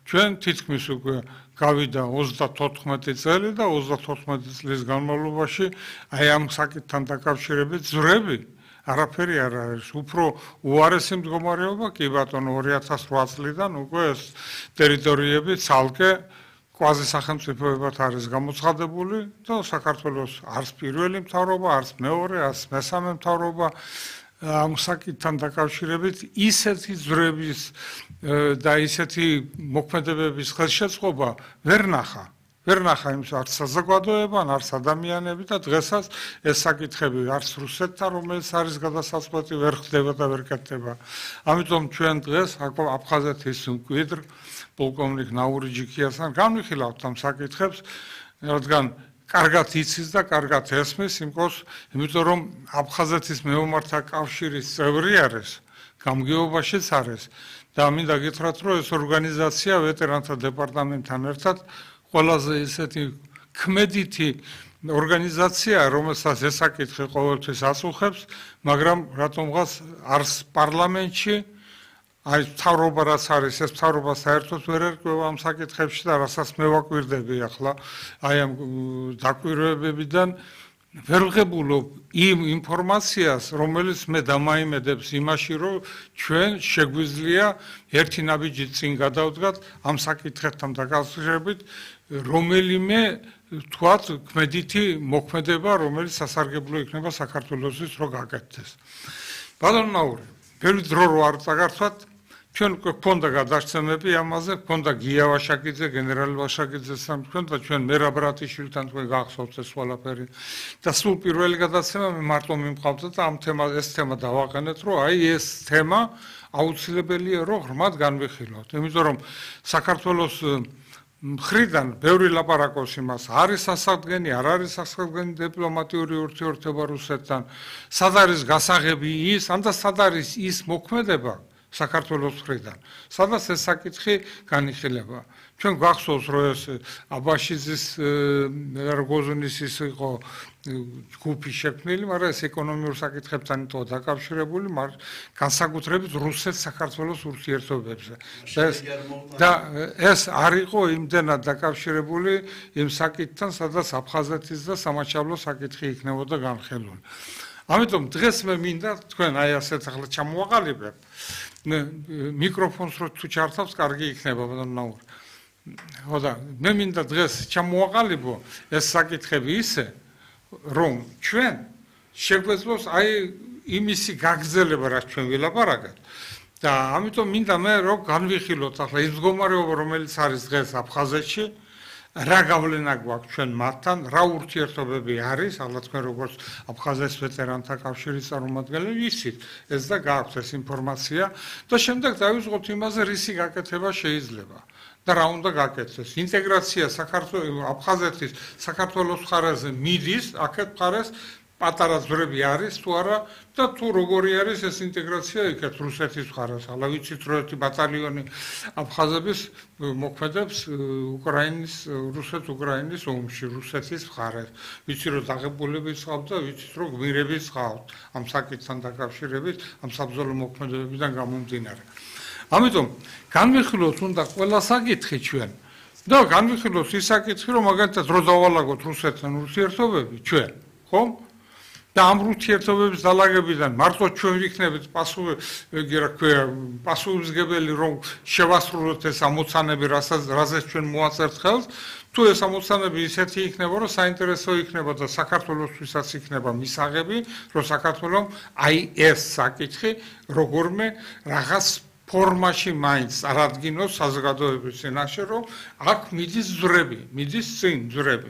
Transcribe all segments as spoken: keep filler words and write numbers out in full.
ჩვენ თითქმის უკვე გავიდა ოცდათოთხმეტი წელი და ოცდათოთხმეტი წლის განმავლობაში აი ამ საკითხთან დაკავშირებით ძვრები არაფერი არ არის. უფრო უარესი მდგომარეობა კი ბატონო ორი ათას რვა წლიდან უკვე ეს ტერიტორიები ცალკე კვაზი სახელმწიფოებად არის გამოცხადებული და საქართველოს არც პირველი მთავრობა, არც მეორე, არც მესამე მთავრობა ამ საკითხთან დაკავშირებით ისეთი ძვრების და ისეთი მოქმედებების ხელშეწყობა ვერ ნახა. ვერ ნახა იმის არც საზოგადოება, არც ადამიანები და დღესაც ეს საკითხები არც რუსეთთან, რომელიც არის გადასაწყვეტი, ვერ ხდება და ვერ კეთდება. ამიტომ ჩვენ დღეს აფხაზეთის მკვიდრ პოლკოვნიკ ნაურიჯიქიასთან განვიხილავთ ამ საკითხებს, რადგან კარგად იცის და კარგად ესმის, იმიტომ რომ აფხაზეთის მეომართა კავშირის წევრი არის, გამგეობაშიც არის და მინდა გითხრათ, რომ ეს ორგანიზაცია ვეტერანთა დეპარტამენტთან ერთად ყველაზე ისეთი ქმედითი ორგანიზაცია, რომელსაც ეს საკითხი ყოველთვის აწუხებს, მაგრამ რატომღაც არც პარლამენტში აი მთავრობა რაც არის, ეს მთავრობა საერთოდ ვერ ერკვევა ამ საკითხებში და რასაც მე ვაკვირდები ახლა აი ამ დაკვირვებებიდან ვერ ვღებულობ იმ ინფორმაციას, რომელიც მე დამაიმედებს იმაში, რომ ჩვენ შეგვიძლია ერთი ნაბიჯი წინ გადავდგათ ამ საკითხებთან დაკავშირებით, რომელიმე თქვათ ქმედითი მოქმედება, რომელიც სასარგებლო იქნება საქართველოსთვის რო გაკეთდეს. ბატონო ნაური, ბევრი დრო რო არ წაგართვათ, ჩვენ გვქონდა გადარჩენები ამაზე, გვქონდა გია ვაშაკიძე, გენერალი ვაშაკიძესთან, გვქონდა ჩვენ მერაბ ბრატიშვილთან თქვენ გახსოვთ ეს ყველაფერი. და სულ პირველი გადაცემა მე მარტო მიმყავდა და ამ თემას ეს თემა დავაყენეთ, რომ აი ეს თემა აუცილებელია რომ ღრმად განვიხილავთ. იმიტომ რომ საქართველოს მხრიდან ბევრი ლაპარაკობს იმას, არის სასადგენი, არ არის სასადგენი დიპლომატიური ურთიერთობა რუსეთთან, სად არის გასაღები ის, ანდა სად არის ის მოქმედება საქართველოს მხრიდან, სადაც ეს საკითხი განიხილება. ჩვენ გვახსოვს, რომ ეს აბაშიძის როგოზინის ის იყო ჯგუფი შექმნილი, მაგრამ ეს ეკონომიურ საკითხებთან იყო დაკავშირებული, მაგრამ განსაკუთრებით რუსეთ-საქართველოს ურთიერთობებზე. და ეს არ იყო იმდენად დაკავშირებული იმ საკითხთან, სადაც აფხაზეთის და სამაჩაბლო საკითხი იქნებოდა განხილული. ამიტომ დღეს მე მინდა თქვენ აი ასეთ ახლა ჩამოვაყალიბებ. მიკროფონს რო თუ ჩართავს, კარგი იქნება ბატონო ნაური. ხო და მე მინდა დღეს ჩამოვაყალიბო ეს საკითხები ისე, რომ ჩვენ შეგვეძლოს აი იმისი გაგრძელება, რაც ჩვენ ვილაპარაკეთ. და ამიტომ მინდა მე რომ განვიხილოთ ახლა ის მდგომარეობა, რომელიც არის დღეს აფხაზეთში, რა გავლენა გვაქვს ჩვენ მათთან, რა ურთიერთობები არის, ახლა თქვენ როგორც აფხაზეთის ვეტერანთა კავშირის წარმომადგენელი ვიცით, ეს და გააქვთ ეს ინფორმაცია და შემდეგ დავიწყოთ იმაზე, რისი გაკეთება შეიძლება. და რა უნდა გაკეთდეს. ინტეგრაცია საქართველოს აფხაზეთის საქართველოს მხარეზე მიდის, აქეთ მხარეს პატარა ძვრები არის თუ არა და თუ როგორი არის ეს ინტეგრაცია იქეთ რუსეთის მხარეს. ახლა ვიცით რომ ერთი ბატალიონი აფხაზების მოქმედებს უკრაინის რუსეთ-უკრაინის ომში რუსეთის მხარეს. ვიცით რომ დაღებულებიც ხავთ და ვიცით რომ გმირებიც ხავთ ამ საკითხთან დაკავშირებით, ამ საბრძოლო მოქმედებებიდან გამომდინარე. ამიტომ განვიხილოთ უნდა ყველა საკითხი ჩვენ და განვიხილოთ ის საკითხი, რომ მაგალითად რო დავალაგოთ რუსეთთან ურთიერთობები ჩვენ, ხო? და ამ ურთიერთობების დალაგებიდან მარტო ჩვენ ვიქნებით პასუხი, რა ქვია, პასუხისმგებელი, რომ შევასრულოთ ეს ამოცანები, რაზეც ჩვენ მოაწერთ ხელს, თუ ეს ამოცანები ისეთი იქნება, რომ საინტერესო იქნება და საქართველოსთვისაც იქნება მისაღები, რომ საქართველოს აი ეს საკითხი როგორმე რაღაც ფორმაში მაინც წარადგინოს საზოგადოების წინაშე, რომ აქ მიდის ძვრები, მიდის წინ ძვრები.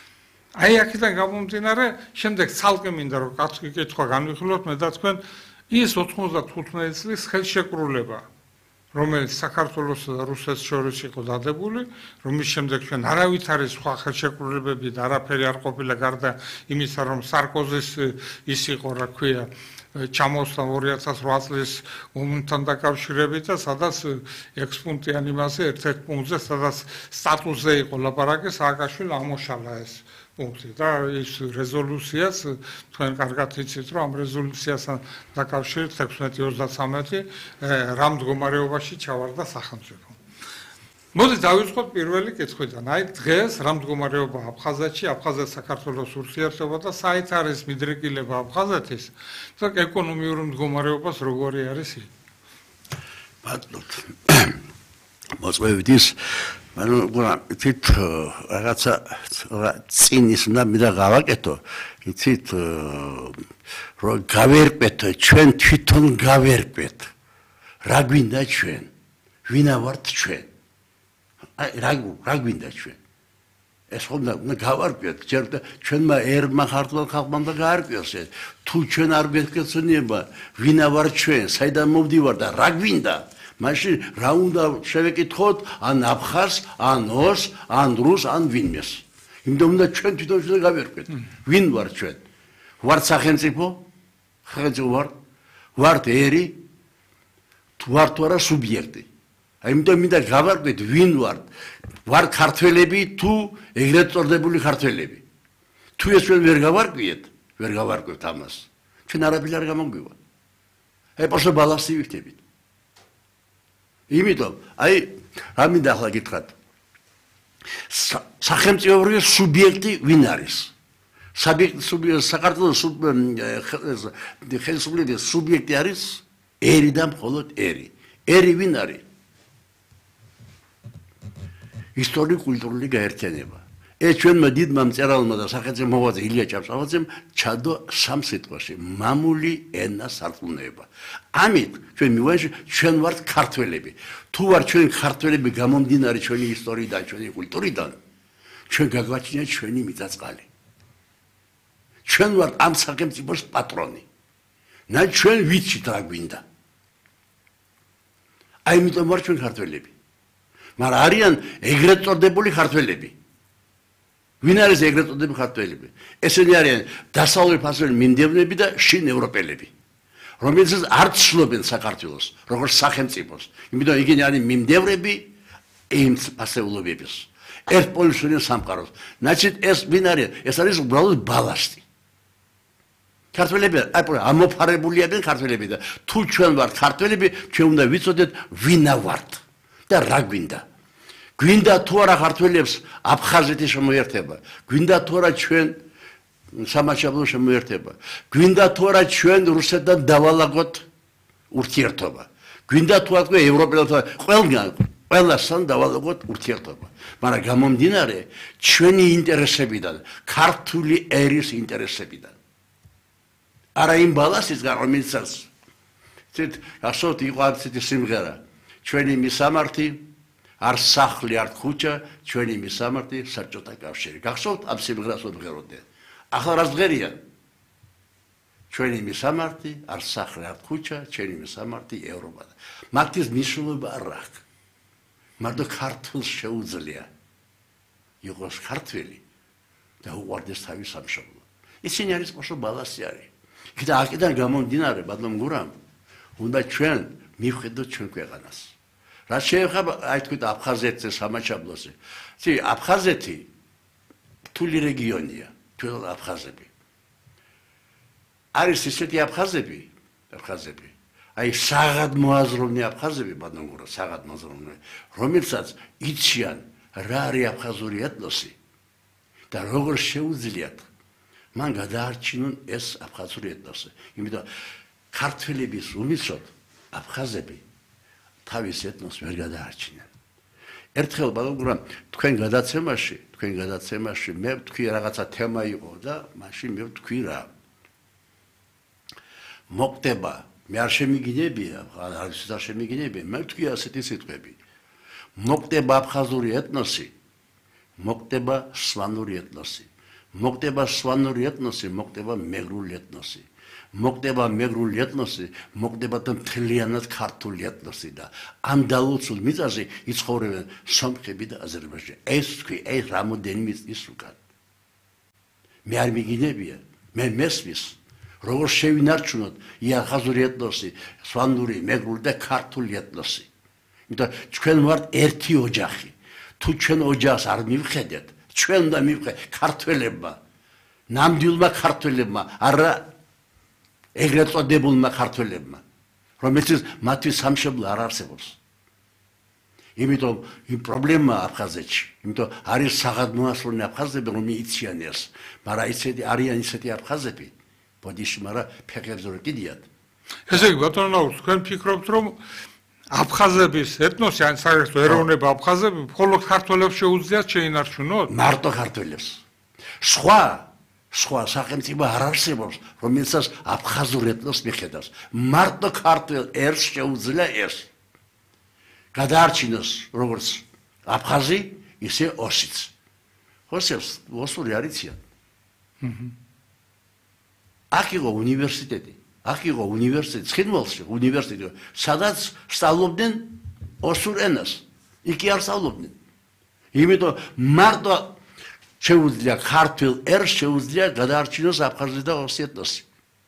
აი აქედან გამომდინარე, შემდეგ ცალკე მინდა რომ კითხვა განვიხილოთ მე და თქვენ ის ოთხმოცდათხუთმეტი წლის ხელშეკრულება, რომელიც საქართველოსა და რუსეთს შორის იყო დადებული, რომლის შემდეგ ჩვენ არავითარი სხვა ხელშეკრულებები და არაფერი არ ყოფილა გარდა იმისა, რომ სარკოზის ის იყო, რა ქვია, ჩამოსვლა ორი ათას რვა წლის ომთან დაკავშირებით და სადაც ექვს პუნქტიან იმაზე, ერთ-ერთ პუნქტზე, სადაც სტატუსზე იყო ლაპარაკი, სააკაშვილი ამოშალა ეს პუნქტი და ის რეზოლუციაც თქვენ კარგად იცით, რომ ამ რეზოლუციასთან დაკავშირებით ექვსმეტი ოცდათვრამეტი რა მდგომარეობაში ჩავარდა სახელმწიფო. მოდი დავიწყოთ პირველი კითხვიდან. აი დღეს რა მდგომარეობა აფხაზეთში, აფხაზეთ საქართველოს ურთიერთობა და საით არის მიდრეკილება აფხაზეთის და ეკონომიური მდგომარეობას როგორი არის ის? ბატონო. მოწვევით ის, მაგრამ იცით რაღაცა წინ ის უნდა მინდა გავაკეთო, იცით რომ გავერკვეთ, ჩვენ თვითონ გავერკვეთ. რა გვინდა ჩვენ? ვინა ვართ ჩვენ? აი რა რა გვინდა ჩვენ? ეს ხომ უნდა გავარკვიოთ, ჯერ ჩვენმა ერმა ხართულ ხალხმა და გაარკვიოს ეს. თუ ჩვენ არ გვექცენება, ვინა ვარ ჩვენ, საიდან მოვდივარ და რა გვინდა? მაშინ რა უნდა შევეკითხოთ, ან აფხაზს, ან ოს, ან რუს, ან ვინმეს. იმიტომ უნდა ჩვენ თვითონ შევ გავერკვიოთ. ვინ ვარ ჩვენ? ვარ სახელმწიფო? სახელმწიფო ვარ? ვართ ერი? თუ ვარ თუ არა სუბიექტი. იმიტომ მინდა გავარკვიოთ ვინ ვარ. ვარ ქართველები თუ ეგრეთ წოდებული ქართველები. თუ ეს ჩვენ ვერ გავარკვიეთ, ვერ გავარკვევთ ამას. ჩვენ არაფერი არ გამოგვივა. აი პოსო ბალანსი ვიქნებით. იმიტომ, აი რა მინდა ახლა გითხრათ. სახელმწიფო სუბიექტი ვინ არის? საბიექტი საქართველოს ხელისუფლების სუბიექტი არის ერი და მხოლოდ ერი. ერი ვინ არის? ისტორიულ-კულტურული გაერთიანება. ეს ჩვენმა დიდმა მწერალმა და სახელმწიფო მოღვაწე ილია ჭავჭავაძემ ჩადო სამ სიტყვაში მამული ენა სარწმუნოება. ამით ჩვენ მივაჟ ჩვენ ვართ ქართველები. თუ ვარ ჩვენ ქართველები გამომდინარე ჩვენი ისტორიიდან, ჩვენი კულტურიდან, ჩვენ გაგვაჩნია ჩვენი მიწა-წყალი. ჩვენ ვართ ამ სახელმწიფოს პატრონი. და ჩვენ ვიცით რა გვინდა. აი იმიტომ ვარ ჩვენ ქართველები. მაგრამ არიან ეგრეთ წოდებული ქართველები. ვინ არის ეგრეთ წოდებული ქართველები? ესენი არიან დასავლური ფასური მიმდევნები და შინ ევროპელები, რომელსაც არ ცნობენ საქართველოს როგორც სახელმწიფოს. იმიტომ იგენი არის მიმდევრები იმ ფასეულობების. ერთ პოლისური სამყაროს. ნაცით ეს ვინ არის? ეს არის უბრალოდ ბალასტი. ქართველები აი ამოფარებულიებენ ქართველები და თუ ჩვენ ვართ ქართველები, ჩვენ უნდა ვიცოდეთ ვინა ვართ. და რა გვინდა? გვინდა თუ არა ქართველებს აფხაზეთის შემოერთება? გვინდა თუ არა ჩვენ სამაჩაბლოს შემოერთება? გვინდა თუ არა ჩვენ რუსეთთან დავალაგოთ ურთიერთობა? გვინდა თუ არა ევროპელთან ყველგან ყველასთან დავალაგოთ ურთიერთობა? მაგრამ გამომდინარე ჩვენი ინტერესებიდან, ქართული ერის ინტერესებიდან. არა იმ ბალასისგან, რომელსაც ცით გახსოვთ იყო არცეთი სიმღერა ჩვენი მისამართი არ სახლი არ ქუჩა, ჩვენი მისამართი საბჭოთა კავშირი. გახსოვთ ამ სიმღერას ვღეროდნენ. ახლა რა ზღერია? ჩვენი მისამართი არ სახლი არ ქუჩა, ჩვენი მისამართი ევროპა. მათთვის მნიშვნელობა არ აქვს. მარტო ქართულს შეუძლია იყოს ქართველი და უყვარდეს თავის სამშობლო. ისინი არის პოსო ბალასი არის. და აქედან გამომდინარე, ბატონ გურამ, უნდა ჩვენ მივხედოთ ჩვენ ქვეყანას. რა შეეხება აი თქვით აფხაზეთზე, სამაჩაბლოზე. ცი აფხაზეთი რთული რეგიონია, ჩვენ აფხაზები. არის ისეთი აფხაზები, აფხაზები. აი საღად მოაზროვნე აფხაზები, ბატონ გურამ, საღად მოაზროვნე, რომელსაც იციან რა არის აფხაზური ეთნოსი და როგორ შეუძლიათ მან გადაარჩინონ ეს აფხაზური ეთნოსი. იმიტომ ქართველების უმისოდ აფხაზები თავის ეთნოსს ვერ გადაარჩინენ. ერთხელ ბატონ გურამ თქვენ გადაცემაში, თქვენ გადაცემაში მე ვთქვი რაღაცა თემა იყო და მაშინ მე ვთქვი რა. მოხდება, მე არ შემიგინებია, არ შემიგინებია, მე ვთქვი ასეთი სიტყვები. მოხდება აფხაზური ეთნოსი, მოხდება სვანური ეთნოსი. მოხდება სვანური ეთნოსი, მოხდება მეგრული ეთნოსი. მოხდება მეგრული ეთნოსი, მოხდება მთლიანად ქართული ეთნოსი და ამ დალოცულ მიწაზე იცხოვრებენ სომხები და აზერბაიჯანი. ეს თქვი, ეს რამოდენიმე წლის უკან. მე არ მიგინებია, მე მესმის, როგორ შევინარჩუნოთ აფხაზური ეთნოსი, სვანური, მეგრული და ქართული ეთნოსი. იმიტომ ჩვენ ვართ ერთი ოჯახი. თუ ჩვენ ოჯახს არ მივხედეთ, ჩვენ უნდა მივხედეთ ქართველებმა, ნამდვილმა ქართველებმა, არა ეგრეთ წოდებულმა ქართველებმა, რომელთაც მათთვის სამშობლო არ არსებობს. იმიტომ იმ პრობლემაა აფხაზეთში. იმიტომ არის საღადმოასლოვნე აფხაზები, რომ იციან ეს. მაგრამ ისეთი არიან ისეთი აფხაზები, ბოდიში, მაგრამ ფეხებზე რო კიდიათ. ესე იგი ბატონო, თქვენ ფიქრობთ, რომ აფხაზების ეთნოსი, ან საერთოდ ეროვნება აფხაზები მხოლოდ ქართველებს შეუძლიათ შეინარჩუნოთ? მარტო ქართველებს. სხვა სხვა სახელმწიფო არ არსებობს, რომელსაც აფხაზურ ეთნოს მიხედავს. მარტო ქართველ ერს შეუძლია ეს. გადაარჩინოს როგორც აფხაზი, ისე ოსიც. ოსებს ოსური არ იციან. აქ იყო უნივერსიტეტი. აქ იყო უნივერსიტეტი, ცხინვალში უნივერსიტეტი, სადაც სწავლობდნენ ოსურ ენას. იქ არ სწავლობდნენ. იმიტომ მარტო შეუძლია ქართულ ერს შეუძლია გადაარჩინოს აფხაზი და ოსი ეთნოსი.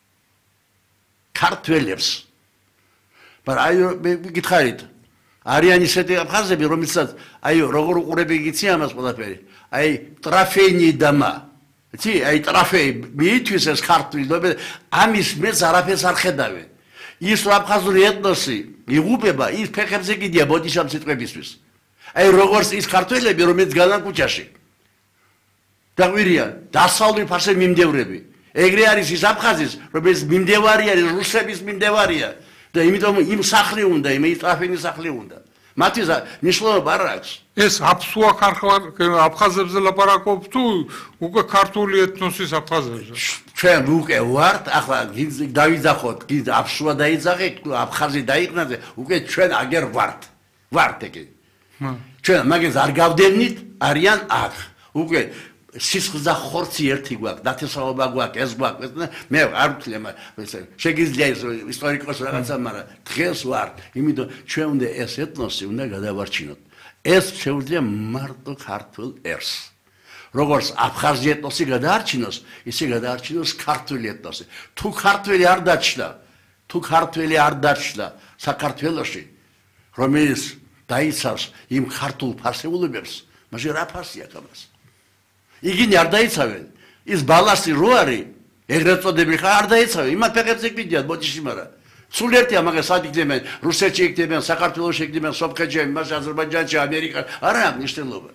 ქართველებს. მაგრამ აი მე გითხარით, არიან ისეთი აფხაზები, რომელსაც აი როგორ უყურები იცი ამას ყველაფერი. აი ტრაფეინი დამა. იცი, აი ტრაფეი მითვის ეს ქართული, ამის მეც არაფერს არ ხედავენ. ის აფხაზური ეთნოსი იღუპება, ის ფეხებზე კიდია ბოდიშამ სიტყვებისთვის. აი როგორც ის ქართველები, რომელიც განან ქუჩაში. დაგვირია, დასავლური ფარსე მიმდევრები. ეგრე არის ის აფხაზის, რომელიც მიმდევარი არის რუსების მიმდევარია. და იმიტომ იმ სახლი უნდა, იმ ტრაფეინის სახლი უნდა. მათი მნიშვნელობა არ აქვს. ეს აფსუა აფხაზებზე ლაპარაკობ თუ უკვე ქართული ეთნოსის აფხაზებზე? ჩვენ უკვე ვართ, ახლა დავიძახოთ, აფსუა დაიძახე, აფხაზი დაიყნაზე, უკვე ჩვენ აგერ ვართ. ვართ ეგ. ჩვენ მაგას არ გავდევნით, არიან აქ. უკვე სისხლს და ხორცი ერთი გვაქვს, დათესაობა გვაქვს, ეს გვაქვს, მე არ ვთვლი, შეგიძლია ის ისტორიკოსი რაღაცა, მაგრამ დღეს ვარ, იმიტომ ჩვენ უნდა ეს ეთნოსი უნდა გადავარჩინოთ. ეს შეუძლია მარტო ქართულ ერს. როგორც აფხაზი ეთნოსი გადაარჩინოს, ისე გადაარჩინოს ქართული ეთნოსი. თუ ქართველი არ დაჩნდა, თუ ქართველი არ დაჩნდა საქართველოში, რომელიც დაიცავს იმ ქართულ ფარსეულებებს, მაშინ რა ფასი აქვს ამას? იგინი არ დაიცავენ. ის ბალასტი რო არის, ეგრეთ წოდებული ხარ არ დაიცავენ. იმათ ფეხებზე კიდიათ ბოდიში, მაგრამ სულ ერთია, მაგას სად იქნებიან? რუსეთში იქნებიან, საქართველოში იქნებიან, სომხეთში, იმას აზერბაიჯანში, ამერიკაში, არ აქვს მნიშვნელობა.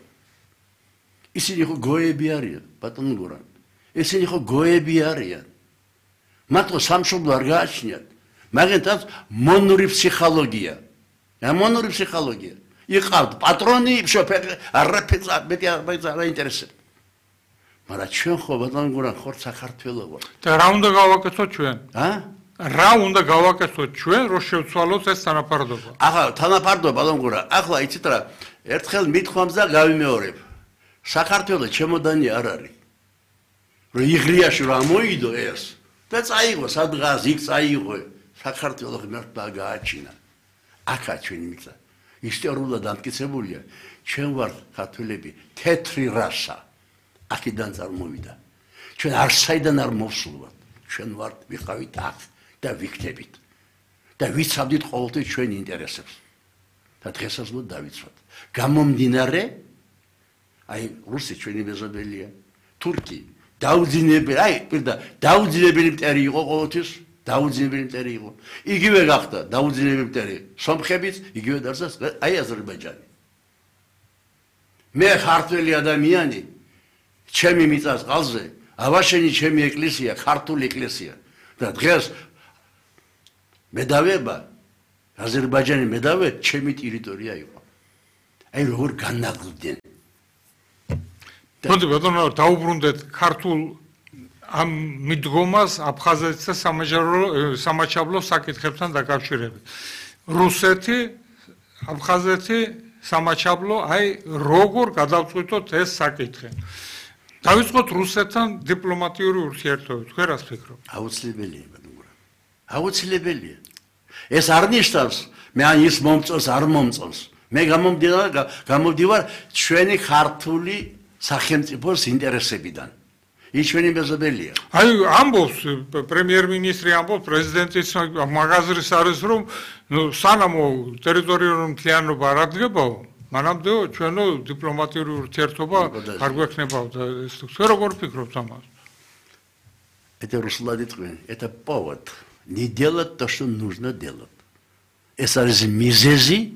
ისინი ხო გოები არიან, ბატონო გურან. ისინი ხო გოები არიან. მათო სამშობლო არ გააჩნიათ. მაგენთან მონური ფსიქოლოგია. რა მონური ფსიქოლოგია? იყავთ პატრონი, შოფერი, არაფერს მეტი არ აინტერესებს. მაგრამ ჩვენ ხო ბატონო გურან ხორ საქართველო ვარ. და რა უნდა გავაკეთოთ ჩვენ? ა? რა უნდა გავაკეთოთ ჩვენ, რომ შევცვალოთ ეს თანაფარდობა? ახლა თანაფარდობა ბატონო გურან, ახლა იცით რა, ერთხელ მithქვამს და გავიმეორებ. საქართველო ჩემოდანი არ არის. რომ იღრიაში რა მოიდო ეს და წაიღო სადღაც იქ წაიღო. საქართველო ღმერთმა გააჩინა. აქა ჩვენი მიწა. ისტორიულად დამტკიცებულია, ჩვენ ვართ ქართველები თეთრი რასა. აქედან წარმოვიდა. ჩვენ არსაიდან არ მოვსულვართ. ჩვენ ვართ ვიყავით აქ და ვიქნებით. და ვიცავდით ყოველთვის ჩვენ ინტერესებს. და დღესაც მოდ დავიცვათ. გამომდინარე, აი რუსი ჩვენი მეზობელია, თურქი დაუძინებელი, აი პირდა დაუძინებელი მტერი იყო ყოველთვის, დაუძინებელი მტერი იყო. იგივე გახდა დაუძინებელი მტერი სომხებიც, იგივე დარსას აი აზერბაიჯანი. მე ქართველი ადამიანი ჩემი მიწას ყალზე, ავაშენი ჩემი ეკლესია, ქართული ეკლესია. და დღეს მედავება, აზერბაიჯანი მედავე ჩემი ტერიტორია იყო. აი როგორ განაგლდნენ. მოდი ბატონო, დაუბრუნდეთ ქართულ ამ მიდგომას აფხაზეთის და სამაჩაბლო საკითხებთან დაკავშირებით. რუსეთი, აფხაზეთი, სამაჩაბლო, აი როგორ გადავწყვიტოთ ეს საკითხი? დავიწყოთ რუსეთთან დიპლომატიური ურთიერთობები. თქვენ რას ფიქრობთ? აუცილებელია, ბატონო. აუცილებელია. ეს არ ნიშნავს, მე ან ის მომწონს, არ მომწონს. მე გამომდივარ, გამომდივარ ჩვენი ქართული სახელმწიფოს ინტერესებიდან. ის ჩვენი მეზობელია. აი ამბობს პრემიერ-მინისტრი ამბობს, პრეზიდენტის მაგაზრის არის, რომ ნუ სანამო ტერიტორიული მთლიანობა არ ადგებაო, მანამდე ჩვენო დიპლომატიური ურთიერთობა არ გვექნებაო და ეს თქვენ როგორ ფიქრობთ ამას? Это руслады твои, это повод не делать то, что нужно делать. Это არის მიზეზი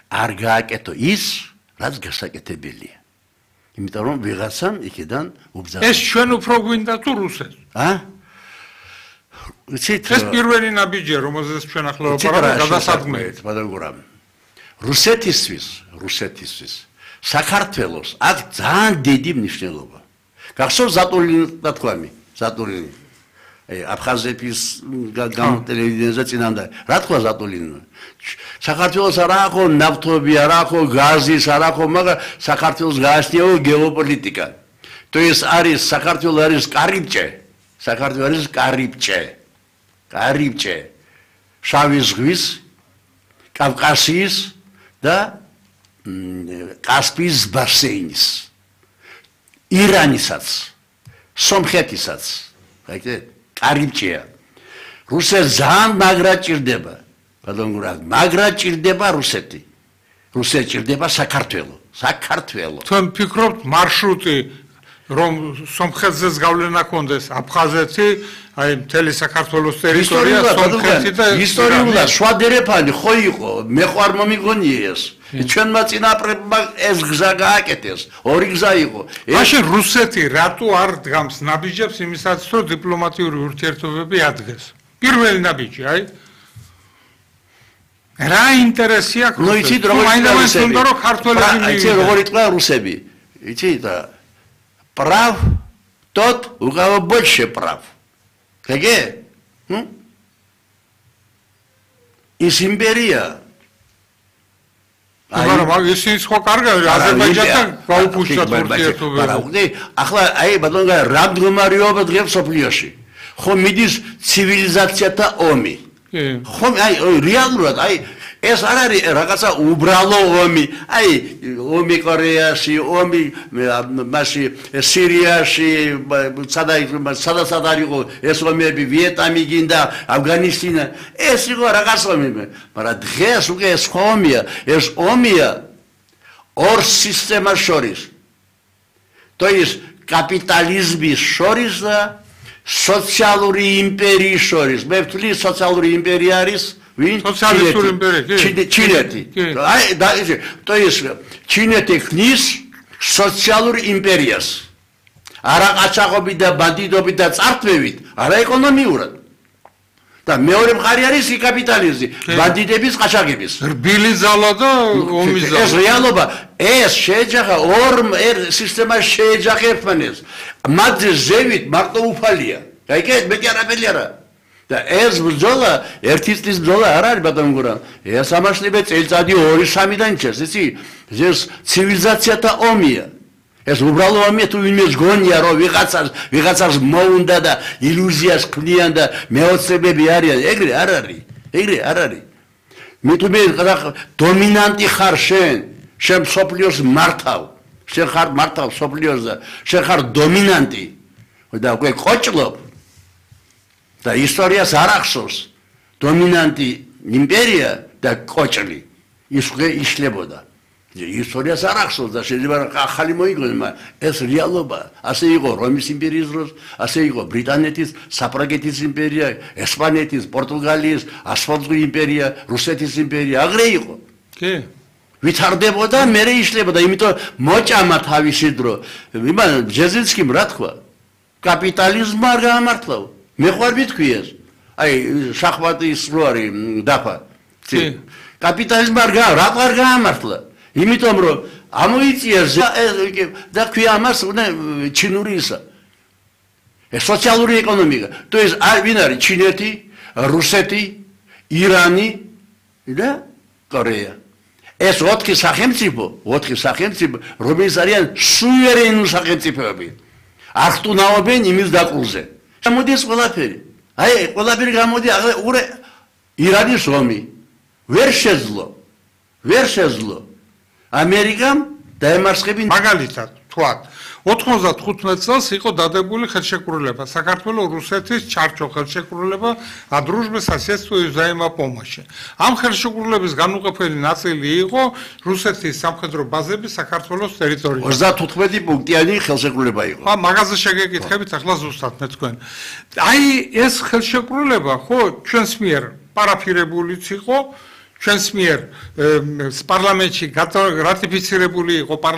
არ გააკეთო ის, რაც გასაკეთებელია. იმიტომ რომ ვიღაცამ იქიდან უბრძანა. ეს ჩვენ უფრო გვინდა თუ რუსეთს? ა? ვიცით, ეს პირველი ნაბიჯია, რომელზეც ჩვენ ახლა ვაპარაკობთ, გადასადგმელი. ბატონო, რუსეთისთვის, რუსეთისთვის საქართველოს აქ ძალიან დიდი მნიშვნელობა. გახსოვს ზატურინი თქვამი, ზატურინი. აი, აფხაზეთის გამოტელევიზიაზე წინამდე. რა თქვა ზატურინი? საქართველოს არ აქვს ნავთობი, არ აქვს გაზი, არ აქვს, მაგრამ საქართველოს გააჩნია გეოპოლიტიკა. То есть არის საქართველოს არის კარიბჭე, საქართველოს არის კარიბჭე. კარიბჭე. შავი ზღვის, კავკასიის და კასპიის ბასეინის. ირანისაც, სომხეთისაც. აიგე, კარიბჭეა. რუსეთს ძალიან მაგრა ჭირდება. ბატონო, მაგრა ჭირდება რუსეთი. რუსეთი ჭირდება საქართველო. საქართველო. თქვენ ფიქრობთ მარშრუტი რომ სომხეთზეც გავლენა ქონდეს აფხაზეთი, აი მთელი საქართველოს ტერიტორია სომხეთი და ისტორიულად შვადერეფანი ხო იყო, მე ხარ მომიგონია ეს. ჩვენმა წინაპრებმა ეს გზა გააკეთეს, ორი გზა იყო. მაშინ რუსეთი რატო არ დგამს ნაბიჯებს იმისაც, რომ დიპლომატიური ურთიერთობები ადგეს? პირველი ნაბიჯი, აი რა ინტერესი აქვს? ნუ იცით როგორ უნდა რომ ქართველები მივიდნენ. იცით როგორ იყვნენ რუსები? იცით прав тот, у кого больше прав. Какие? Ну? Из империя. მაგრამ ისინი სხვა კარგია, აზერბაიჯანთან გაუფუჭდათ ურთიერთობები. მაგრამ უკვე ახლა აი ბატონო რა მდგომარეობა დღეს სოფლიოში. ხო მიდის ცივილიზაციათა ომი. ხო აი რეალურად აი ეს არ არის რაღაცა უბრალო ომი. აი ომი კორეაში, ომი მასში სირიაში, სადაც არ იყო ეს ომები, ვიეტნამი გინდა, ავგანისტანი. ეს იყო რაღაც ომი. მაგრამ დღეს უკვე ეს ომია, ეს ომია ორ სისტემას შორის. То есть კაპიტალიზმის შორის და სოციალური იმპერიის შორის. მე ვთვლი სოციალური იმპერია არის ვინ? სოციალისტური იმპერია. ჩინეთი. აი და ისე, то есть ჩინეთი ხნის სოციალურ იმპერიას. არა ყაჩაღობით და ბანდიტობით და წართმევით, არა ეკონომიურად. და მეორე მხარე არის კაპიტალიზმი, ბანდიტების, ყაჩაღების. რბილი ზალა და ომის ზალა. ეს რეალობა, ეს შეეჯახა ორ სისტემას შეეჯახა ერთმანეთს. მათზე ზევით მარტო უფალია. აიქე, მეტი არაფერი არა. და ეს ბრძოლა, ერთი წლის ბრძოლა არ არის ბატონო გურა. ეს ამაშნებე წელიწადი ორი სამი დაიჭერს, იცი? ეს ცივილიზაციათა ომია. ეს უბრალო ომია თუ ვინმეს გონია რომ ვიღაცას ვიღაცას მოუნდა და ილუზიას ქმნიან და მეოცნებები არიან, ეგრე არ არის. ეგრე არ არის. მე თუ მე დომინანტი ხარ შენ, შენ სოფლიოს მართავ. შენ ხარ მართავ სოფლიოს და შენ ხარ დომინანტი. და უკვე ყოჭლობ. და ისტორიას არ ახსოვს დომინანტი იმპერია და კოჭლი ის უკვე იშლებოდა ისტორიას არ ახსოვს და შეიძლება ახალი მოიგონოს მაგრამ ეს რეალობა ასე იყო რომის იმპერიის დროს ასე იყო ბრიტანეთის საფრანგეთის იმპერია ესპანეთის პორტუგალიის ასპანური იმპერია რუსეთის იმპერია აგრე იყო კი ვითარდებოდა მერე იშლებოდა იმიტომ მოჭამა თავისი დრო იმან ჯეზინსკიმ რა თქვა კაპიტალიზმი არ გაამართლა მე ხარ ვიტყვი ეს. აი შახმატის რო არის დაფა. კაპიტალიზმი არ გა, რა არ გაამართლა. იმიტომ რომ ამოიწია და ქვია ამას ჩინური ისა. ეს სოციალური ეკონომიკა. То есть არ ვინ არის ჩინეთი, რუსეთი, ირანი და კორეა. ეს ოთხი სახელმწიფო, ოთხი სახელმწიფო, რომელიც არიან სუვერენი სახელმწიფოები. არ ხტუნაობენ იმის დაყრდნზე. გამოდის ყველაფერი. აი, ყველაფერი გამოდი, უყურე ირანის ომი. ვერ შეძლო. ვერ შეძლო. ამერიკამ დაემარცხებინ მაგალითად, თქვათ, ოთხმოცდახუთი წელს იყო დადებული ხელშეკრულება, საქართველოს რუსეთის ჩარჩო ხელშეკრულება о дружбе, соседстве и взаимопомощи. ამ ხელშეკრულების განუყოფელი ნაწილი იყო რუსეთის სამხედრო ბაზები საქართველოს ტერიტორიაზე. ოცდათოთხმეტი პუნქტიანი ხელშეკრულება იყო. ხა, მაგაზე შეგეკითხებით ახლა ზუსტად მე თქვენ. აი, ეს ხელშეკრულება ხო ჩვენს მიერ პარაფირებულიც იყო, ჩვენს მიერ პარლამენტში რატიფიცირებული იყო